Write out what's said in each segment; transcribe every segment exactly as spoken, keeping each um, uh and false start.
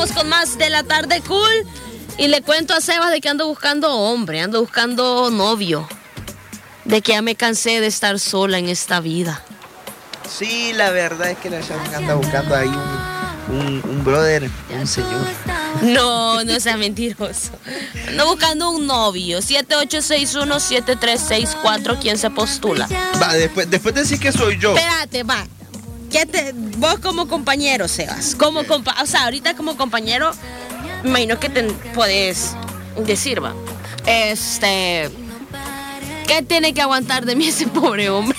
Continuamos con más de la tarde cool. Y le cuento a Sebas de que ando buscando hombre, ando buscando novio. De que ya me cansé de estar sola en esta vida. Sí, la verdad es que la Sharon anda buscando ahí un, un, un brother, un señor. No, no sea mentiroso. Ando buscando un novio. siete ocho seis uno, siete tres seis cuatro. ¿Quién se postula? Va, después, después de decir que soy yo. Espérate, va. ¿Qué te, vos como compañero, Sebas? Como compa o sea, ahorita como compañero, me imagino que te podés decir, va. Este... ¿Qué tiene que aguantar de mí ese pobre hombre?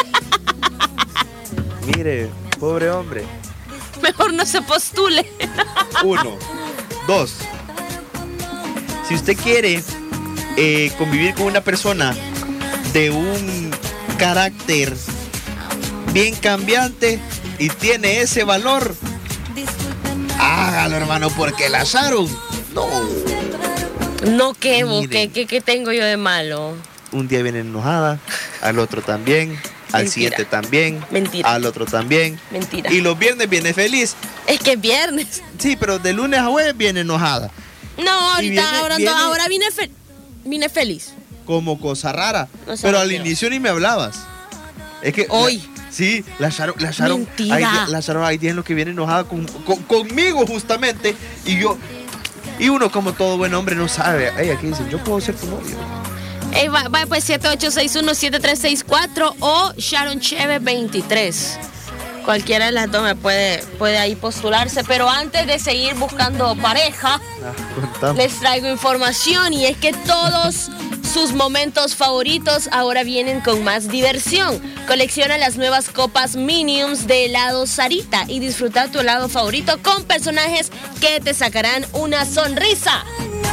Mire, pobre hombre. Mejor no se postule. Uno. Dos. Si usted quiere eh, convivir con una persona de un carácter bien cambiante y tiene ese valor, hágalo, hermano, porque la Sharon, no. No, ¿qué, vos? ¿Qué, qué, ¿Qué tengo yo de malo? Un día viene enojada, al otro también, al Mentira. siguiente también, Mentira. al otro también. Mentira. Y los viernes viene feliz. Es que es viernes. Sí, pero de lunes a jueves viene enojada. No, ahorita, viene, ahora, viene, no, ahora vine, fe vine feliz. Como cosa rara. No sé, pero no al quiero. inicio ni me hablabas. Es que... Hoy. La, sí, la Sharon, la Sharon, Mentira. hay, la Sharon hay días en los que viene enojada con, con, conmigo justamente. Y yo... Y uno como todo buen hombre no sabe. Ey, aquí dicen, yo puedo ser tu novio. Hey, va, va pues siete ocho seis uno, siete tres seis cuatro o Sharon Cheve veintitrés. Cualquiera de las dos me puede, puede ahí postularse. Pero antes de seguir buscando pareja, Ah, les traigo información. Y es que todos sus momentos favoritos ahora vienen con más diversión. Colecciona las nuevas copas Minions de helado Sarita y disfruta tu helado favorito con personajes que te sacarán una sonrisa.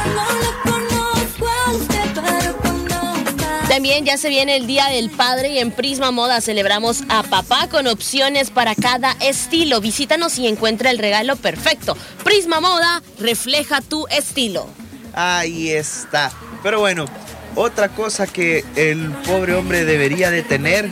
También ya se viene el Día del Padre y en Prisma Moda celebramos a papá con opciones para cada estilo. Visítanos y encuentra el regalo perfecto. Prisma Moda refleja tu estilo. Ahí está. Pero bueno, otra cosa que el pobre hombre debería de tener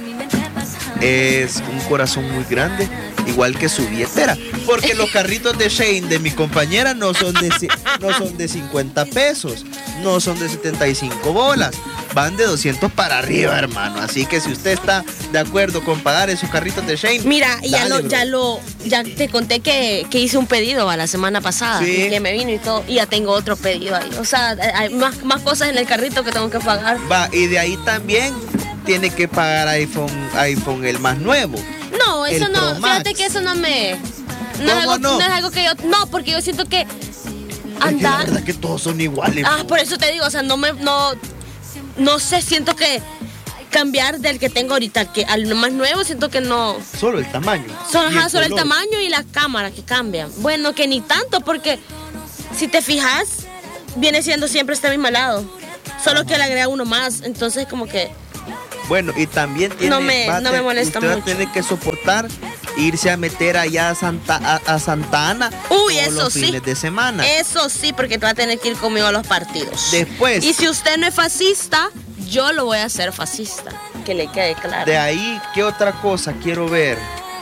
es un corazón muy grande, igual que su billetera. Porque los carritos de Shane de mi compañera no son de, no son de cincuenta pesos, no son de setenta y cinco bolas. Van de doscientos para arriba, hermano. Así que si usted está de acuerdo con pagar esos carritos de Shane, mira, ya dale, lo, ya lo, ya te conté que, que hice un pedido a la semana pasada, sí. y que me vino y todo, y ya tengo otro pedido ahí. O sea, hay más, más cosas en el carrito que tengo que pagar. Va, y de ahí también tiene que pagar iPhone, iPhone el más nuevo. No, eso el no, Pro Max. fíjate que eso no me, no es, ¿Cómo algo, no? no es algo que yo, no, porque yo siento que Es que la andar, verdad es que todos son iguales. ah, por eso te digo, o sea, no me, no, no sé, siento que cambiar del que tengo ahorita que al más nuevo, siento que no. Solo el tamaño. Solo, y ajá, el solo el color. tamaño y la cámara que cambian. Bueno, que ni tanto, porque si te fijas, viene siendo siempre este mismo lado. Solo que le agrega uno más, entonces como que... Bueno, y también tiene, No me- va a no te- me molesta usted va a mucho. tener que soportar irse a meter allá a Santa, a, a Santa Ana Uy, todos eso los sí. fines de semana. Eso sí, porque te va a tener que ir conmigo a los partidos. Después. Y si usted no es fascista, yo lo voy a hacer fascista. Que le quede claro. De ahí, ¿qué otra cosa quiero ver?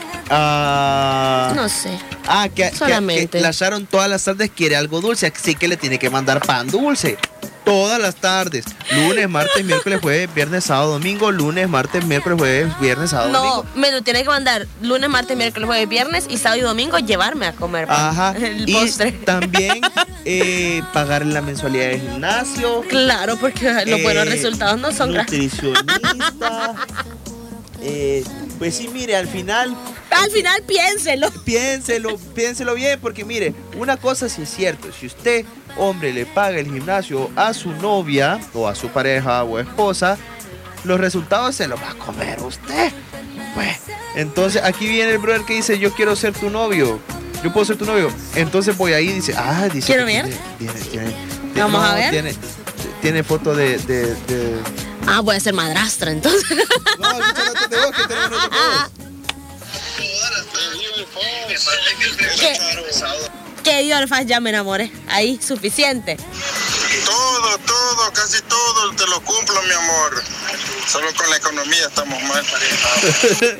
Ah, No sé. ah, que, que- Solamente. que la Sharon todas las tardes quiere algo dulce, así que le tiene que mandar pan dulce. Todas las tardes. Lunes, martes, miércoles, jueves, viernes, sábado, domingo. Lunes, martes, miércoles, jueves, viernes, sábado, No, domingo. me lo tiene que mandar lunes, martes, miércoles, jueves, viernes y sábado y domingo llevarme a comer pan. Ajá. El y postre. también eh, pagar la mensualidad de gimnasio. Claro, porque los eh, buenos resultados no son gratis. nutricionista. eh, pues sí, mire, al final Al final piénselo. piénselo, piénselo bien, porque mire, una cosa sí es cierto, si usted, hombre, le paga el gimnasio a su novia o a su pareja o esposa, los resultados se los va a comer usted. Pues, entonces aquí viene el brother que dice, yo quiero ser tu novio, yo puedo ser tu novio. Entonces voy ahí y dice, ah, dice ¿Quiero que ver? Tiene, tiene, tiene- Vamos no, a ver. Tiene, tiene foto de, de, de... Ah, voy a ser madrastra entonces. No, escúchate de vos, que tenemos nosotros dos. ¿Qué? Que Dios ya me enamoré. Ahí, suficiente. Todo, todo, casi todo te lo cumplo, mi amor. Solo con la economía estamos mal.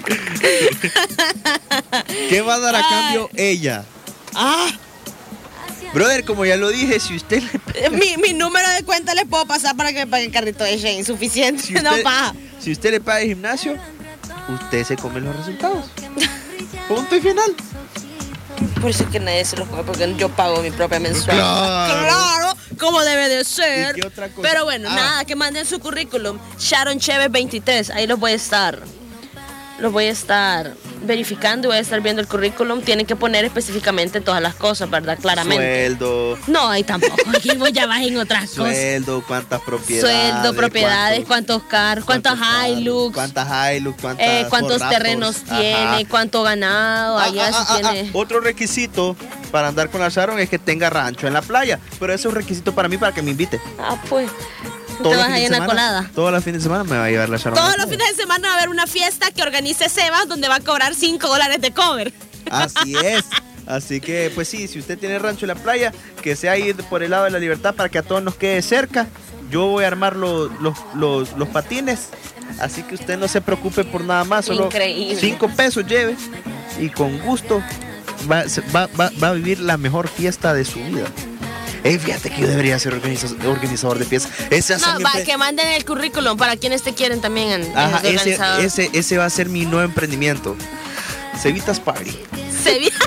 ¿Qué va a dar a cambio ella? Ah, Brother, como ya lo dije, si usted le... mi, mi número de cuenta le puedo pasar para que me pague el carrito de Shane. Suficiente. Si usted, no paga. Si usted le paga el gimnasio, usted se come los resultados. Punto y final. Por eso es que nadie se los come, porque yo pago mi propia mensualidad. Claro. Claro, como debe de ser. ¿Y qué otra cosa? Pero bueno, Ah. nada, que manden su currículum. Sharon Chévez veintitrés, ahí los voy a estar. Los voy a estar verificando, voy a estar viendo el currículum. Tienen que poner específicamente todas las cosas, ¿verdad? Claramente. Sueldo. No, ahí tampoco. Aquí vos ya vas en otras cosas. Sueldo, cuántas propiedades. Sueldo, propiedades, cuántos, cuántos carros, cuántos Hilux. Cuántas Hilux, cuántas Eh, cuántos Ford terrenos Raptors. tiene, Ajá. cuánto ganado, Ah, allá ah, sí ah, ah, tiene. ah. Otro requisito para andar con la Sharon es que tenga rancho en la playa. Pero eso es un requisito para mí para que me invite. Ah, pues. Te Todos los vas fines ahí de en la semana- colada. Todos los fines de semana me va a llevar la Sharon. Todos los fines de semana va a haber una fiesta que organice Sebas donde va a cobrar cinco dólares de cover. Así es. Así que, pues sí, si usted tiene rancho en la playa, que sea ir por el lado de la Libertad para que a todos nos quede cerca. Yo voy a armar los, los, los, los patines. Así que usted no se preocupe por nada más. Solo Increíble. cinco pesos lleve. Y con gusto va, se- va, va, va a vivir la mejor fiesta de su vida. Eh, fíjate que yo debería ser organiza- organizador de fiestas. Ese hace No, mi va, empre- que manden el currículum para quienes te quieren también en, en Ajá, de ese, organizador. ese, ese va a ser mi nuevo emprendimiento. Cevitas Party. Se vi-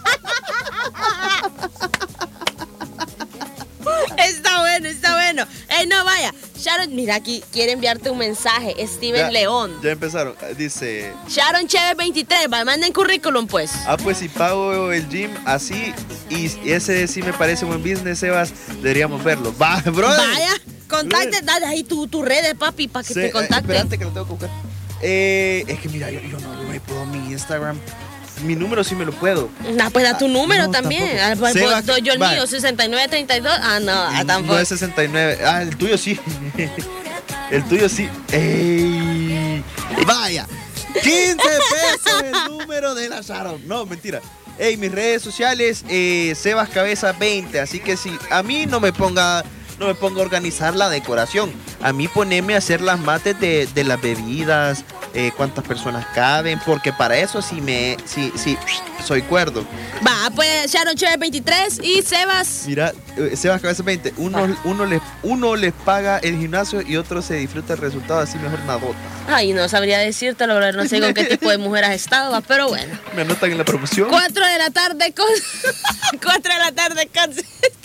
Está bueno, está bueno. Ey, no vaya. Sharon, mira aquí, quiere enviarte un mensaje. Steven Ya- León. Ya empezaron. Dice... Sharon Chévez veintitrés, va, manden currículum pues. Ah, pues si pago el gym así y ese sí me parece buen business, Sebas, deberíamos verlo. Va, brother. Vaya, contacte, dale ahí tu, tu redes, papi, para que Sí, te eh, contacten. espérate que lo tengo que buscar. Eh, es que mira, yo, yo no yo me puedo mi Instagram. Mi número sí me lo puedo. Nah, pues da tu Ah, número no, también. tampoco. Ah, pues, Seba, doy yo el va. mío, sesenta y nueve treinta y dos. Ah, no, ah, tampoco. No es sesenta y nueve. Ah, el tuyo sí. El tuyo sí. ¡Ey! Vaya. quince pesos el número de la Sharon. No, mentira. Ey, mis redes sociales, eh, Sebas Cabeza veinte. Así que si a mí no me ponga, no me ponga a organizar la decoración. A mí poneme a hacer las mates de, de las bebidas, eh, cuántas personas caben, porque para eso sí me, sí, sí, soy cuerdo. Va, pues Sharon Chévez veintitrés y Sebas. Mira, eh, Sebas Cabeza veinte, uno, uno, les, uno les paga el gimnasio y otro se disfruta el resultado, así mejor nadota. Ay, no sabría decirte, la verdad, no sé con qué tipo de mujer has estado, va, pero bueno. Me anotan en la promoción. Cuatro de la tarde con... Cuatro de la tarde con...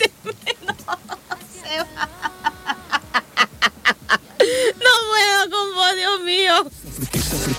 Sebas. No puedo con vos, Dios mío.